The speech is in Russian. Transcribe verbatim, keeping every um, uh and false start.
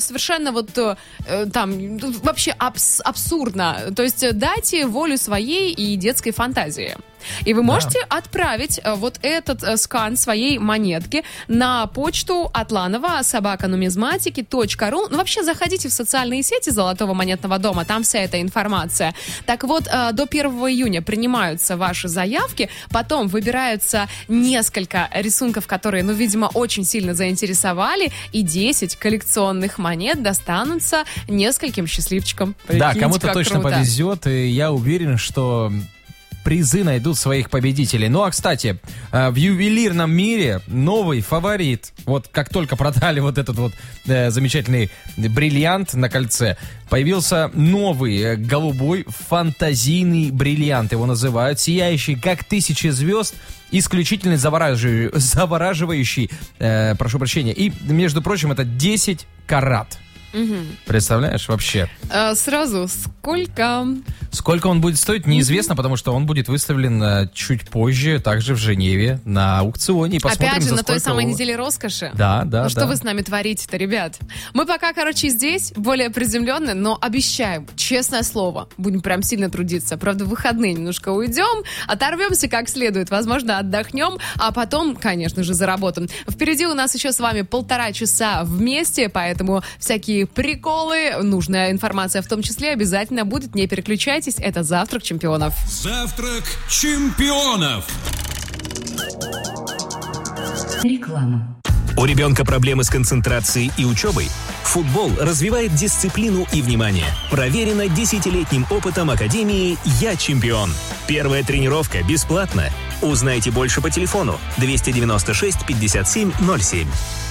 совершенно вот э, там вообще абс- абсурдно. То есть дайте волю своей и детской фантазии. И вы можете да. отправить э, вот этот э, скан своей монетки на почту атланова собака нумизматики точка ру. Ну, вообще, заходите в социальные сети Золотого монетного дома, там вся эта информация. Так вот, э, до первого июня принимаются ваши заявки, потом выбираются несколько рисунков, которые, ну, видимо, очень сильно заинтересовали, и десять коллекционных монет достанутся нескольким счастливчикам. Прикиньте, да, кому-то точно круто. Повезет, и я уверен, что призы найдут своих победителей. Ну, а, кстати, в ювелирном мире новый фаворит. Вот как только продали вот этот вот э, замечательный бриллиант на кольце, появился новый голубой фантазийный бриллиант. Его называют сияющий, как тысячи звезд, исключительно завораживающий, завораживающий э, прошу прощения. И, между прочим, это десять карат. Угу. Представляешь, вообще? А, сразу, сколько? Сколько он будет стоить, неизвестно, потому что он будет выставлен а, чуть позже, также в Женеве, на аукционе. И посмотрим, опять же, за на той самой его... неделе роскоши. Да, да, Ну, да. что вы с нами творите-то, ребят? Мы пока, короче, здесь, более приземленные, но обещаем, честное слово, будем прям сильно трудиться. Правда, в выходные немножко уйдем, оторвемся как следует, возможно, отдохнем, а потом, конечно же, заработаем. Впереди у нас еще с вами полтора часа вместе, поэтому всякие приколы, нужная информация в том числе обязательно будет. Не переключайтесь, это «Завтрак чемпионов». «Завтрак чемпионов». Реклама. У ребенка проблемы с концентрацией и учебой? Футбол развивает дисциплину и внимание. Проверено десятилетним опытом Академии «Я чемпион». Первая тренировка бесплатна. Узнайте больше по телефону двести девяносто шесть пятьдесят семь ноль семь.